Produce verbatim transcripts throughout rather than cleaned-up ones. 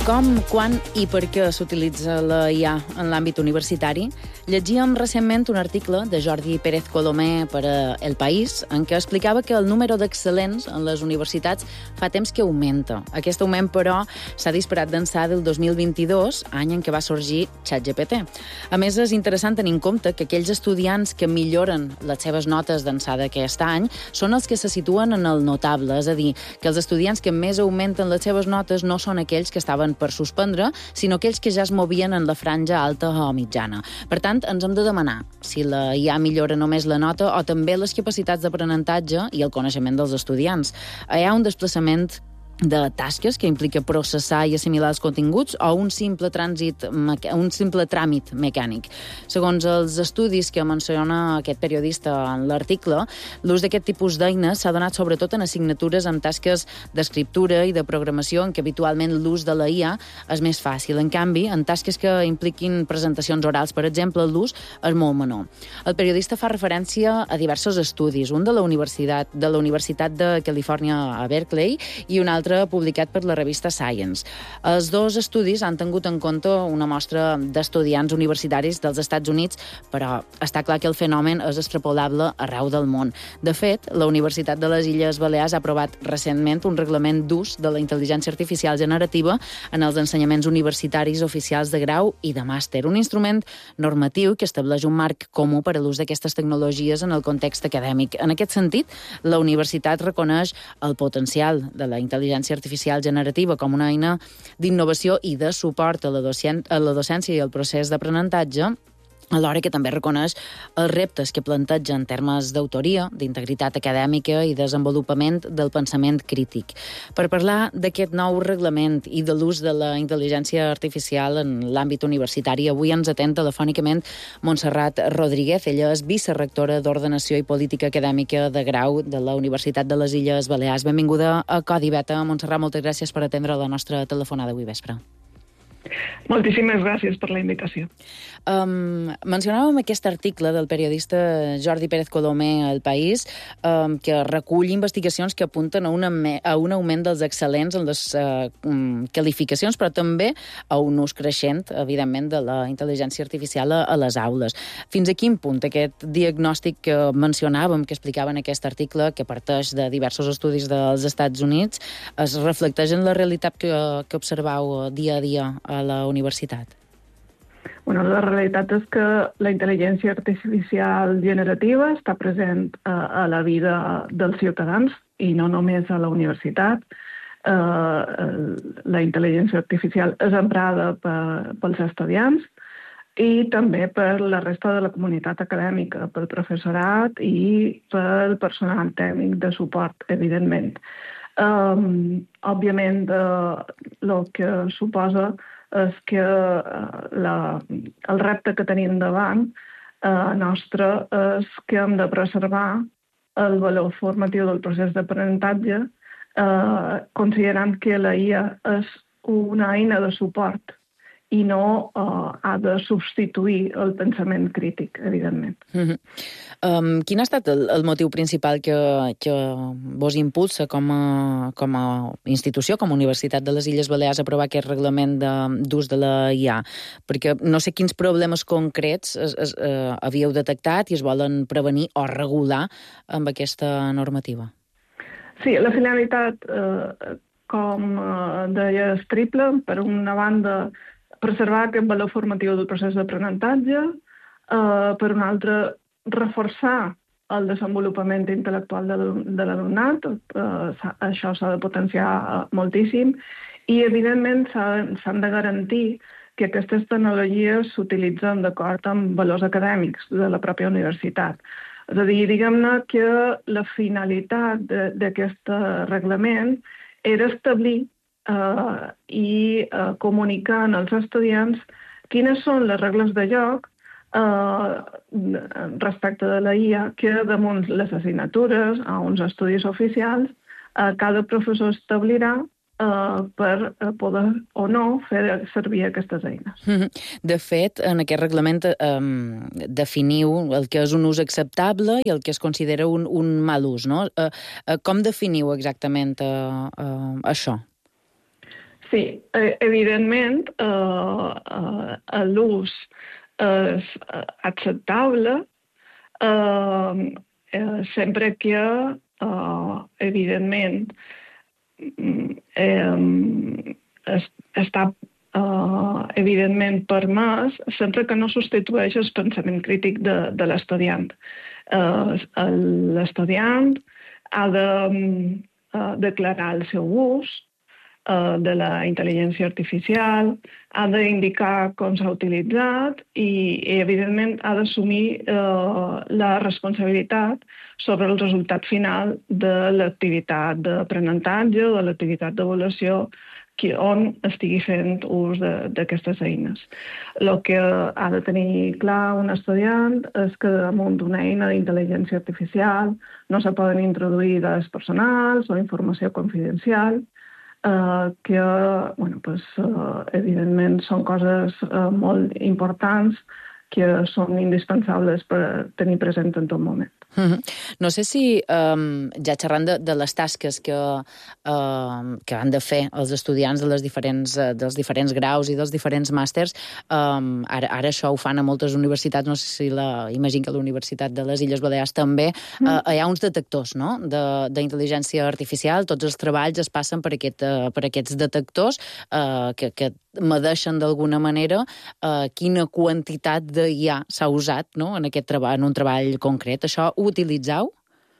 Com, quan i per què s'utilitza la I A en l'àmbit universitari? Llegíem recentment un article de Jordi Pérez Colomer per a El País en què explicava que el número d'excel·lents en les universitats fa temps que augmenta. Aquest augment, però, s'ha disparat d'ençà del dos mil vint-i-dos, any en què va sorgir ChatGPT. A més, és interessant tenir en compte que aquells estudiants que milloren les seves notes d'ençà d'aquest any són els que se situen en el notable, és a dir, que els estudiants que més augmenten les seves notes no són aquells que estaven per suspendre, sinó aquells que ja es movien en la franja alta o mitjana. Per tant, ens hem de demanar si la I A millora només la nota o també les capacitats d'aprenentatge i el coneixement dels estudiants. Hi ha un desplaçament de tasques que implica processar i assimilar els continguts o un simple trànsit, un simple tràmit mecànic. Segons els estudis que menciona aquest periodista en l'article, l'ús d'aquest tipus d'eines s'ha donat sobretot en assignatures amb tasques d'escriptura i de programació en què habitualment l'ús de la I A és més fàcil. En canvi, en tasques que impliquin presentacions orals, per exemple, l'ús és molt menor. El periodista fa referència a diversos estudis, un de la Universitat de la Universitat de Califòrnia a Berkeley i un altre publicat per la revista Science. Els dos estudis han tingut en compte una mostra d'estudiants universitaris dels Estats Units, però està clar que el fenomen és extrapolable arreu del món. De fet, la Universitat de les Illes Balears ha aprovat recentment un reglament d'ús de la intel·ligència artificial generativa en els ensenyaments universitaris oficials de grau i de màster, un instrument normatiu que estableix un marc comú per a l'ús d'aquestes tecnologies en el context acadèmic. En aquest sentit, la universitat reconeix el potencial de la intel·ligència artificial generativa com una eina d'innovació i de suport a la, docent, a la docència i al procés d'aprenentatge, alhora que també reconeix els reptes que planteja en termes d'autoria, d'integritat acadèmica i desenvolupament del pensament crític. Per parlar d'aquest nou reglament i de l'ús de la intel·ligència artificial en l'àmbit universitari, avui ens atén telefònicament Montserrat Rodríguez. Ella és vicerectora d'Ordenació i Política Acadèmica de Grau de la Universitat de les Illes Balears. Benvinguda a Codi Beta. Montserrat, moltes gràcies per atendre la nostra telefonada avui vespre. Moltíssimes gràcies per la invitació. Um, mencionàvem aquest article del periodista Jordi Pérez Colomer al País, um, que recull investigacions que apunten a, una, a un augment dels excel·lents en les uh, um, qualificacions, però també a un ús creixent, evidentment, de la intel·ligència artificial a, a les aules. Fins a quin punt aquest diagnòstic que mencionàvem, que explicava en aquest article, que parteix de diversos estudis dels Estats Units, es reflecteix en la realitat que, que observau dia a dia a la universitat? Bueno, la realitat és que la intel·ligència artificial generativa està present a, a la vida dels ciutadans i no només a la universitat. Uh, la intel·ligència artificial és emprada per, pels estudiants i també per la resta de la comunitat acadèmica, pel professorat i pel personal tècnic de suport, evidentment. Um, òbviament, uh, el que suposa és que la, el repte que tenim davant eh, nostre és que hem de preservar el valor formatiu del procés d'aprenentatge, eh, considerant que la I A és una eina de suport i no uh, ha de substituir el pensament crític, evidentment. Mm-hmm. Um, quin ha estat el, el motiu principal que, que vos impulsa com a, com a institució, com a Universitat de les Illes Balears, a aprovar aquest reglament de, d'ús de la I A? Perquè no sé quins problemes concrets es, es, eh, havíeu detectat i es volen prevenir o regular amb aquesta normativa. Sí, la finalitat, eh, com eh, deia, és triple. Per una banda, preservar aquest valor formatiu del procés d'aprenentatge, eh, per una altra, reforçar el desenvolupament intel·lectual de l'alumnat, eh, això s'ha de potenciar moltíssim, i evidentment s'han de garantir que aquestes tecnologies s'utilitzen d'acord amb valors acadèmics de la pròpia universitat. És a dir, diguem-ne que la finalitat d'aquest reglament era establir Uh, i uh, comunicar als estudiants quines són les regles de joc uh, respecte de la I A que damunt les assignatures, a uns estudis oficials, uh, cada professor establirà uh, per poder o no fer servir aquestes eines. De fet, en aquest reglament um, definiu el que és un ús acceptable i el que es considera un, un mal ús, no? Uh, uh, com definiu exactament uh, uh, això? Sí, evidentment eh, eh, l'ús és acceptable eh, eh, sempre que, eh, evidentment, eh, es, està eh, evidentment permès sempre que no substitueix el pensament crític de, de l'estudiant. Eh, l'estudiant ha de eh, declarar el seu ús de la intel·ligència artificial, ha d'indicar com s'ha utilitzat i, i evidentment, ha d'assumir eh, la responsabilitat sobre el resultat final de l'activitat d'aprenentatge o de l'activitat d'avaluació on estigui fent ús d'aquestes eines. El que ha de tenir clar un estudiant és que damunt d'una eina d'intel·ligència artificial no se poden introduir dades personals o informació confidencial, Uh, que, bueno, pues, uh, evidentment, són coses uh, molt importants que són indispensables per tenir present en tot moment. Mm-hmm. No sé si, um, ja xerrant de, de les tasques que, uh, que han de fer els estudiants de les diferents, uh, dels diferents graus i dels diferents màsters, um, ara, ara això ho fan a moltes universitats, no sé si la, imagino que a la Universitat de les Illes Balears també, mm. uh, hi ha uns detectors, no?, d'intel·ligència artificial, tots els treballs es passen per, aquest, uh, per aquests detectors uh, que, que medeixen d'alguna manera uh, quina quantitat de I A s'ha usat, no?, en, aquest treball, en un treball concret. Això ho utilitzeu?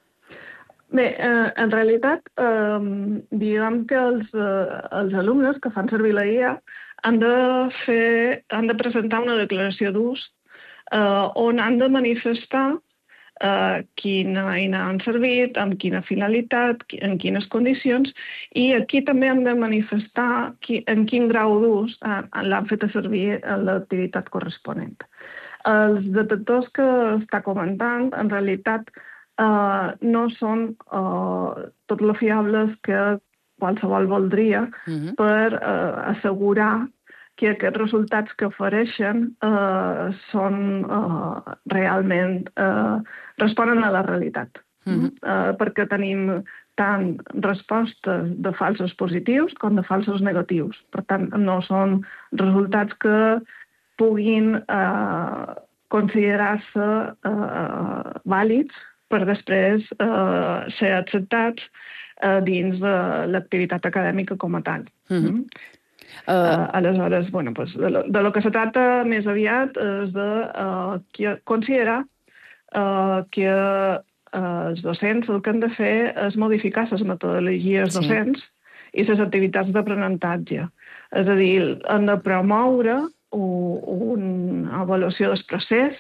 Bé, eh, en realitat, eh, diguem que els, eh, els alumnes que fan servir la I A han de, fer, han de presentar una declaració d'ús eh, on han de manifestar Uh, quina eina han servit, amb quina finalitat, en quines condicions, i aquí també hem de manifestar qui, en quin grau d'ús uh, l'han fet a servir en l'activitat corresponent. Els detectors que està comentant, en realitat, uh, no són uh, tot lo fiables que qualsevol voldria uh-huh. per uh, assegurar que aquests resultats que ofereixen eh, són eh, realment eh, responen a la realitat. Mm-hmm. eh, perquè tenim tant respostes de falsos positius com de falsos negatius. Per tant, no són resultats que puguin eh, considerar-se eh, vàlids per després eh, ser acceptats eh, dins de l'activitat acadèmica com a tal. Mm-hmm. Uh, uh, aleshores, bueno, pues de, lo, de lo que se trata més aviat és de uh, que, considerar uh, que uh, els docents el que han de fer és modificar les metodologies sí. docents i les activitats d'aprenentatge. És a dir, han de promoure un, una avaluació del procés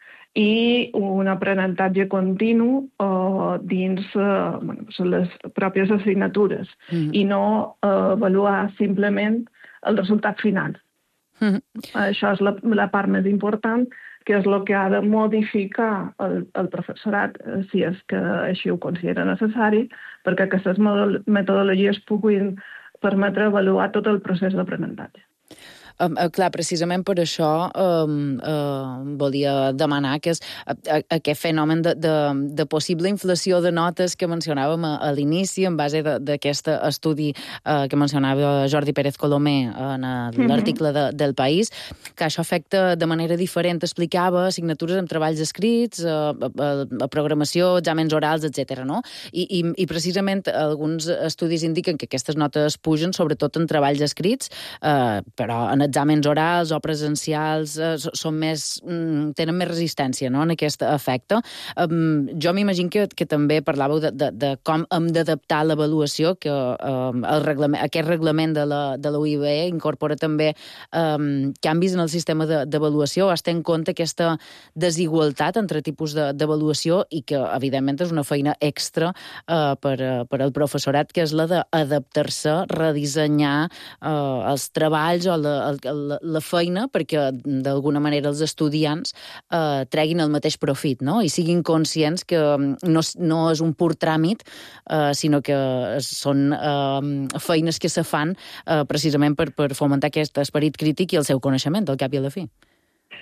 i un aprenentatge continu uh, dins uh, bueno, les pròpies assignatures mm. i no uh, avaluar simplement el resultat final. Mm. Això és la, la part més important, que és el que ha de modificar el, el professorat, si és que així ho considera necessari, perquè aquestes metodologies puguin permetre avaluar tot el procés d'aprenentatge. Um, uh, clar, precisament per això um, uh, volia demanar que és uh, aquest fenomen de, de, de possible inflació de notes que mencionàvem a, a l'inici en base d'aquest estudi uh, que mencionava Jordi Pérez Colomer en uh, l'article de, del País, que això afecta de manera diferent, explicava assignatures amb treballs escrits, uh, a, a programació, exàmens orals, etcètera. No? I, i, I precisament alguns estudis indiquen que aquestes notes pugen sobretot en treballs escrits, uh, però en exàmens orals o presencials eh, són més, mm, tenen més resistència, no?, en aquest efecte. Um, jo m'imagino que, que també parlàveu de, de, de com hem d'adaptar l'avaluació, que um, el reglament, aquest reglament de la, de la U I B incorpora també um, canvis en el sistema d'avaluació, es té en compte aquesta desigualtat entre tipus d'avaluació i que, evidentment, és una feina extra uh, per, uh, per al professorat, que és la d'adaptar-se, redissenyar uh, els treballs o la, la, la feina perquè d'alguna manera els estudiants eh, treguin el mateix profit, no? I siguin conscients que no, no és un pur tràmit, eh, sinó que són eh, feines que se fan eh, precisament per, per fomentar aquest esperit crític i el seu coneixement, al cap i a la fi.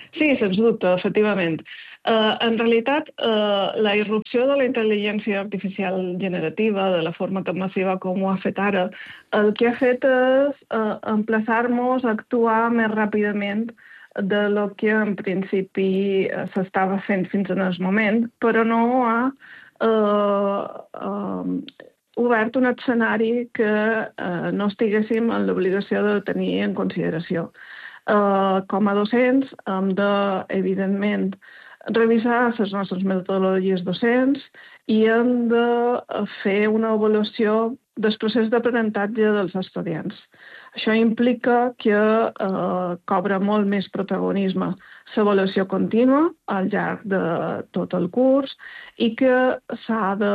Sí, sens dubte, efectivament. Uh, en realitat, uh, la irrupció de la intel·ligència artificial generativa, de la forma tan massiva com ho ha fet ara, el que ha fet és uh, emplaçar-nos a actuar més ràpidament de lo que en principi uh, s'estava fent fins en el moment, però no ha uh, uh, obert un escenari que uh, no estiguéssim en l'obligació de tenir en consideració. Uh, com a docents hem de, evidentment, revisar les nostres metodologies docents i hem de fer una avaluació del procés d'aprenentatge dels estudiants. Això implica que eh, cobra molt més protagonisme l'avaluació contínua al llarg de tot el curs i que s'ha de,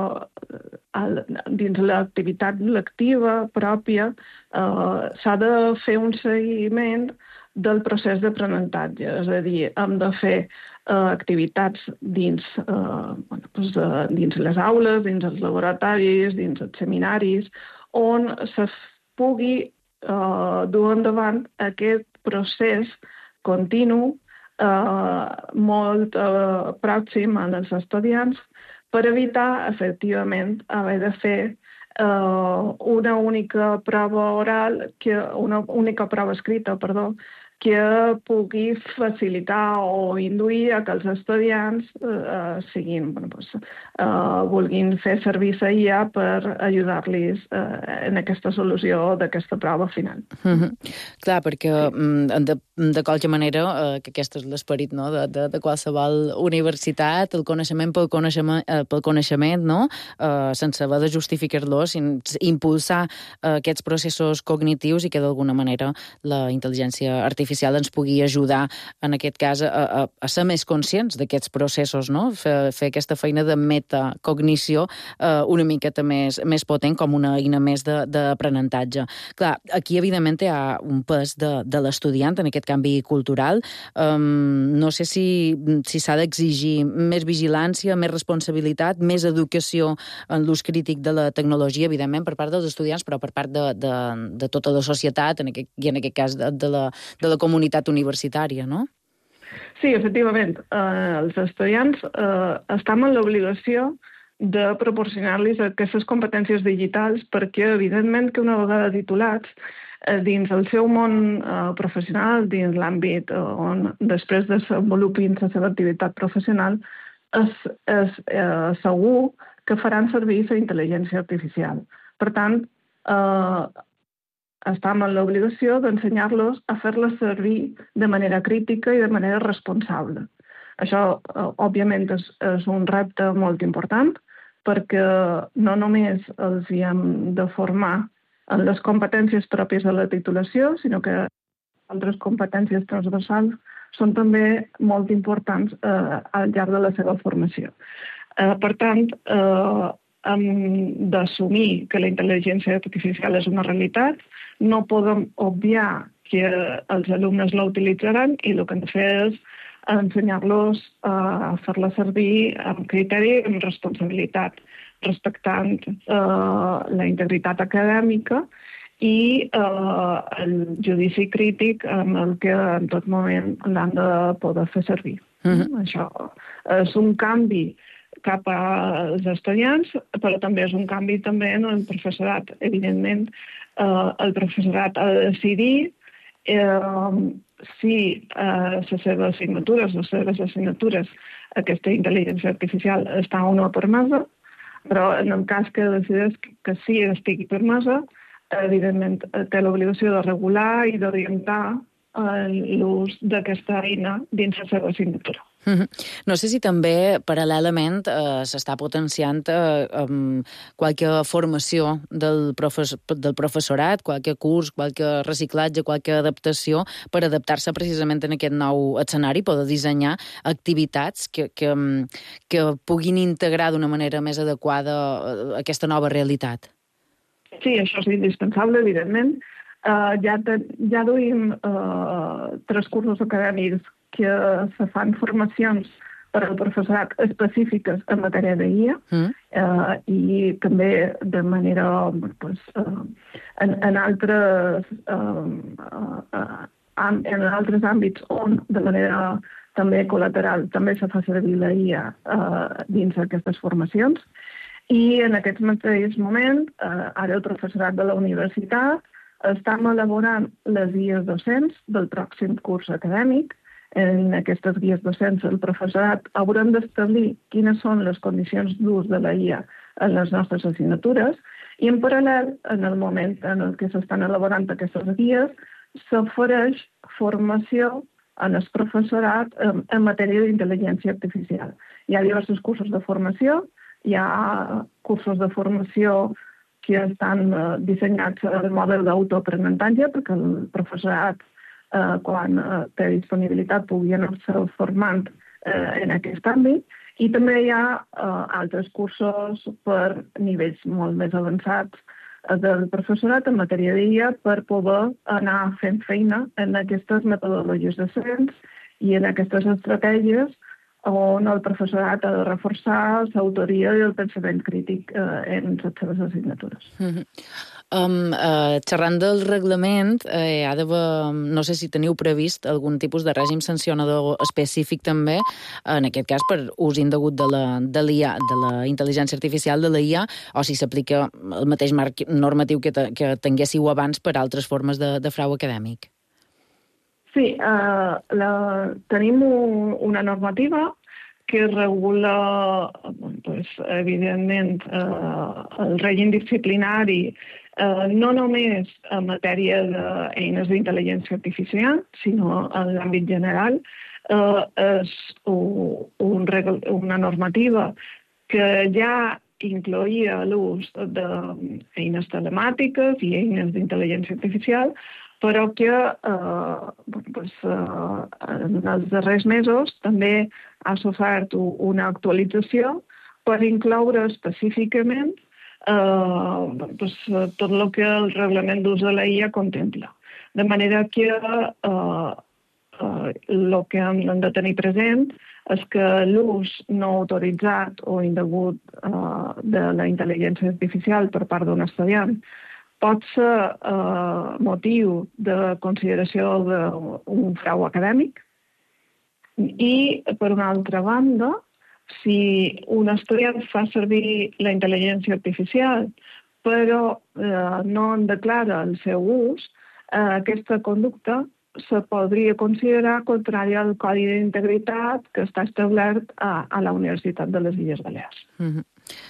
dins l'activitat lectiva pròpia, eh, s'ha de fer un seguiment del procés d'aprenentatge. És a dir, hem de fer eh, activitats dins, eh, bueno, doncs, eh, dins les aules, dins els laboratoris, dins els seminaris, on se pugui eh, dur endavant aquest procés continu eh, molt eh, pròxim als estudiants per evitar, efectivament, haver de fer eh, una única prova oral, que, una única prova escrita, perdó, que pugui facilitar o induir a que els estudiants eh, siguin, bueno, doncs, eh, vulguin fer servir la I A per ajudar-los eh, en aquesta solució d'aquesta prova final. Mm-hmm. Clar, perquè de, de qualque manera, eh, que aquest és l'esperit, no?, de, de, de qualsevol universitat, el coneixement pel coneixement, eh, pel coneixement, no?, eh, sense haver de justificar-lo, sin impulsar eh, aquests processos cognitius i que d'alguna manera la intel·ligència artificial ens pugui ajudar, en aquest cas, a, a, a ser més conscients d'aquests processos, no? Fer, fer aquesta feina de metacognició eh, una miqueta més, més potent, com una eina més d'aprenentatge. Clar, aquí, evidentment, hi ha un pes de, de l'estudiant en aquest canvi cultural. Um, no sé si si s'ha d'exigir més vigilància, més responsabilitat, més educació en l'ús crític de la tecnologia, evidentment, per part dels estudiants, però per part de, de, de tota la societat, en aquest, i en aquest cas de, de la, de la comunitat universitària, no? Sí, efectivament. Eh, els estudiants eh, estan en l'obligació de proporcionar-los aquestes competències digitals perquè, evidentment, que una vegada titulats, eh, dins el seu món eh, professional, dins l'àmbit on després desenvolupin la seva activitat professional, és, és eh, segur que faran servir la intel·ligència artificial. Per tant, eh, estem en l'obligació d'ensenyar-los a fer-la servir de manera crítica i de manera responsable. Això, eh, òbviament, és, és un repte molt important perquè no només els hi hem de formar en les competències pròpies de la titulació, sinó que altres competències transversals són també molt importants eh, al llarg de la seva formació. Eh, per tant, eh, hem d'assumir que la intel·ligència artificial és una realitat, no podem obviar que els alumnes la utilitzaran i el que hem de fer és ensenyar-los a fer-la servir amb criteri, amb responsabilitat, respectant eh, la integritat acadèmica i eh, el judici crític amb el que en tot moment l'han de poder fer servir. Mm-hmm. Això és un canvi cap als estudiants, però també és un canvi també en el professorat. Evidentment, eh, el professorat ha de decidir eh, si eh, les seves assignatures, les seves assignatures, aquesta intel·ligència artificial està o no permesa, però en el cas que decideix que sí estigui permesa, evidentment té l'obligació de regular i d'orientar l'ús d'aquesta eina dins la seva assignatura. No sé si també, paral·lelament, eh, s'està potenciant eh, um, qualque formació del, profes del professorat, qualque curs, qualque reciclatge, qualque adaptació per adaptar-se precisament en aquest nou escenari, poder dissenyar activitats que, que, que puguin integrar d'una manera més adequada aquesta nova realitat. Sí, això és indispensable, evidentment. Uh, ja, te, ja duim uh, tres cursos acadèmics que se fan formacions per al professorat específiques en matèria de I A mm. eh, i també de manera pues, eh, en, en altres eh, eh, en altres àmbits on, de manera també col·lateral, també se fa servir la I A eh, dins d'aquestes formacions. I en aquest mateix moment, eh, ara el professorat de la universitat estem elaborant les guies docents del pròxim curs acadèmic. En aquestes guies docents el professorat haurem d'establir quines són les condicions d'ús de la I A en les nostres assignatures i en paral·lel, en el moment en el que s'estan elaborant aquestes guies, s'ofereix formació en el professorat en, en matèria d'intel·ligència artificial. Hi ha diversos cursos de formació, hi ha cursos de formació que estan eh, dissenyats al model d'autoaprenentatge perquè el professorat, eh, quan eh, té disponibilitat, pugui anar-se formant eh, en aquest àmbit. I també hi ha eh, altres cursos per nivells molt més avançats eh, del professorat en matèria d'I A per poder anar fent feina en aquestes metodologies docents i en aquestes estratègies on el professorat ha de reforçar l'autoria i el pensament crític eh, en les seves assignatures. Mm-hmm. Um, uh, xerrant del reglament, eh, ha d'haver, no sé si teniu previst algun tipus de règim sancionador específic també, en aquest cas per ús indegut de la, de l'I A, de la intel·ligència artificial de la I A, o si s'aplica el mateix marc normatiu que, te, que tinguéssiu abans per altres formes de, de frau acadèmic. Sí, uh, la, tenim un, una normativa que regula, pues, evidentment, uh, el règim disciplinari uh, no només en matèria d'eines d'intel·ligència artificial, sinó en l'àmbit general. Uh, és un, un regl, una normativa que ja incloïa l'ús d'eines telemàtiques i eines d'intel·ligència artificial, però que eh, pues, eh, en els darrers mesos també ha sofert una actualització per incloure específicament eh, pues, tot el que el reglament d'ús de la I A contempla. De manera que eh, eh, el que hem de tenir present és que l'ús no autoritzat o indegut eh, de la intel·ligència artificial per part d'un estudiant pot ser eh, motiu de consideració d'un frau acadèmic i, per una altra banda, si un estudiant fa servir la intel·ligència artificial però eh, no en declara el seu ús, eh, aquesta conducta se podria considerar contrària al Codi d'Integritat que està establert a, a la Universitat de les Illes Balears. Mm-hmm.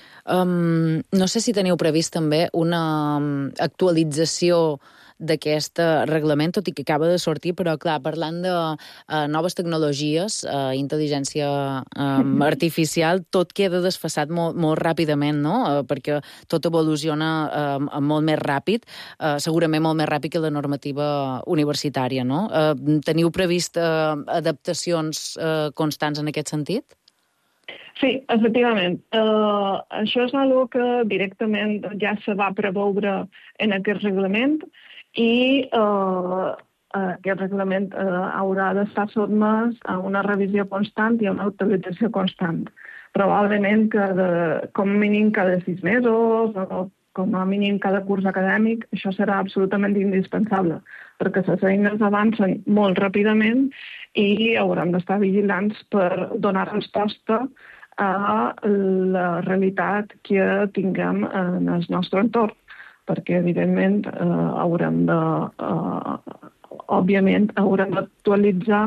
Um, no sé si teniu previst també una actualització d'aquest reglament, tot i que acaba de sortir, però clar, parlant de uh, noves tecnologies, uh, intel·ligència um, artificial, tot queda desfasat molt, molt ràpidament, no? Uh, perquè tot evoluciona uh, molt més ràpid, uh, segurament molt més ràpid que la normativa universitària, no? Uh, teniu previst uh, adaptacions uh, constants en aquest sentit? Sí, efectivament. Uh, això és una que directament ja se va preveure en aquest reglament i uh, aquest reglament uh, haurà d'estar sotmès a una revisió constant i a una actualització constant. Probablement que de, com a mínim cada sis mesos o com a mínim cada curs acadèmic, això serà absolutament indispensable, perquè les eines avancen molt ràpidament i haurem d'estar vigilants per donar resposta a la realitat que tinguem en el nostre entorn, perquè, evidentment, eh, haurem de, eh, òbviament, haurem d'actualitzar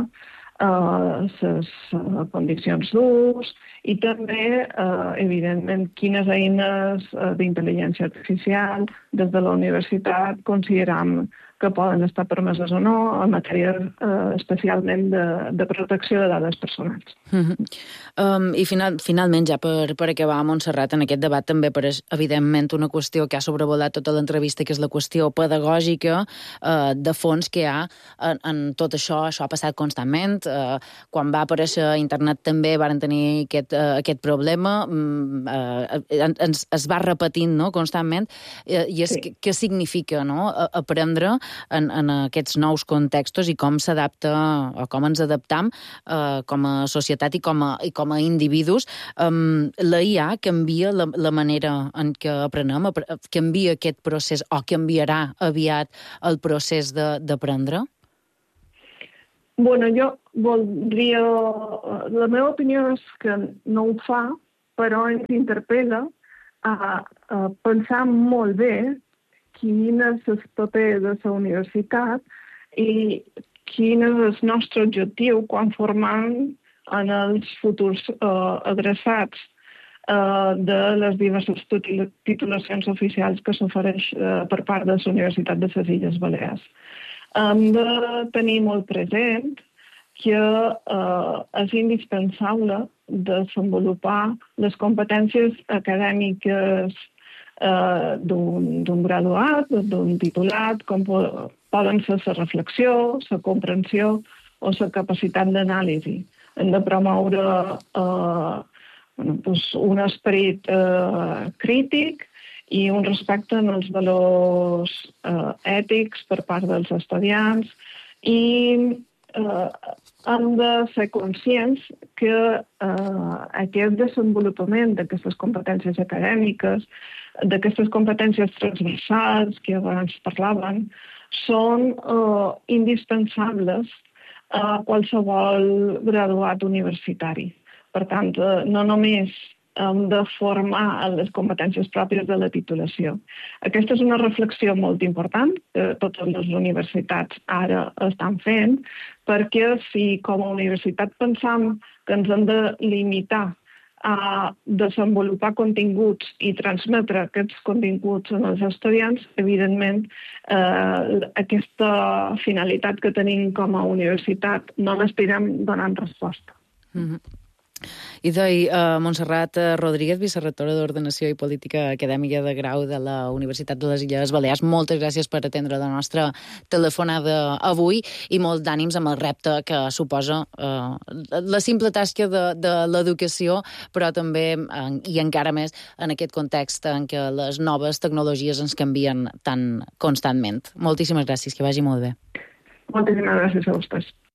les eh, condicions d'ús i també, eh, evidentment, quines eines eh, d'intel·ligència artificial des de la universitat consideram que poden estar permeses o no en matèria eh, especialment de, de protecció de dades personals. Mm-hmm. um, I final, finalment, ja per, per acabar, Montserrat, en aquest debat també apareix, evidentment, una qüestió que ha sobrevolat tota l'entrevista, que és la qüestió pedagògica eh, de fons que hi ha en, en tot això. Això ha passat constantment. Eh, quan va aparèixer internet també varen tenir aquest, eh, aquest problema. Eh, ens, es va repetint, no?, constantment. Eh, I és sí. Què significa, no?, aprendre En, en aquests nous contextos i com s'adapta o com ens adaptam eh, com a societat i com a, i com a individus. Um, la I A canvia la, la manera en què aprenem, canvia aquest procés o canviarà aviat el procés d'aprendre? Bueno, jo voldria... La meva opinió és que no ho fa, però ens interpel·la a, a pensar molt bé quin és el paper de la universitat i quin és el nostre objectiu quan formem en els futurs eh, adreçats eh, de les diverses titulacions oficials que s'ofereix eh, per part de la Universitat de les Illes Balears. Hem de tenir molt present que eh, és indispensable desenvolupar les competències acadèmiques eh, d'un graduat, d'un titulat, com poden ser la reflexió, la comprensió o la capacitat d'anàlisi. Hem de promoure eh, bueno, doncs un esperit eh, crític i un respecte en els valors eh, ètics per part dels estudiants i eh, hem de ser conscients que eh, aquest desenvolupament d'aquestes competències acadèmiques, d'aquestes competències transversals que abans parlaven, són eh, indispensables a qualsevol graduat universitari. Per tant, eh, no només hem de formar en les competències pròpies de la titulació. Aquesta és una reflexió molt important que totes les universitats ara estan fent, perquè si com a universitat pensam que ens hem de limitar a desenvolupar continguts i transmetre aquests continguts als estudiants, evidentment eh, aquesta finalitat que tenim com a universitat no l'estirem donant resposta. Mm-hmm. I deia uh, Montserrat Rodríguez, vicerrectora d'Ordenació i Política Acadèmica de Grau de la Universitat de les Illes Balears. Moltes gràcies per atendre la nostra telefonada avui i molt d'ànims amb el repte que suposa uh, la simple tasca de, de l'educació, però també, en, i encara més, en aquest context en què les noves tecnologies ens canvien tan constantment. Moltíssimes gràcies, que vagi molt bé. Moltíssimes gràcies a vostès.